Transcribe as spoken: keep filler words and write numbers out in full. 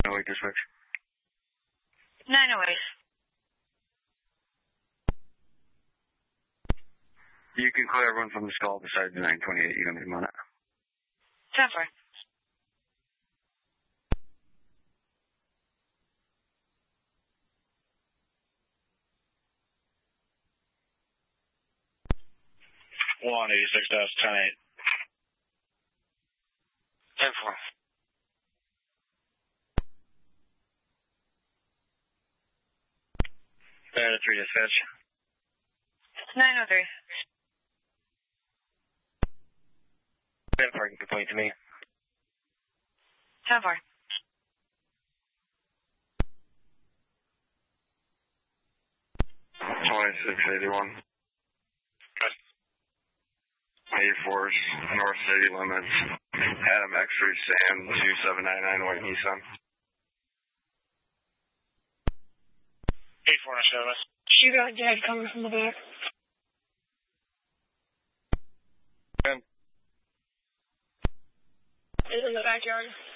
oh eight dispatch. nine oh eight. You can clear everyone from the stall besides the nine twenty-eight. You don't need them on it. ten four. one eighty-six dash ten eight. ten four. Beta three dispatch. nine oh three. Beta parking complaint to me. ten four. twenty-six eighty-one. eighty-fours, North City limits. Adam X-ray Sam, two seven nine nine, White Nissan. eight four on service. Shootout dead coming from the back. ten. Is in the backyard.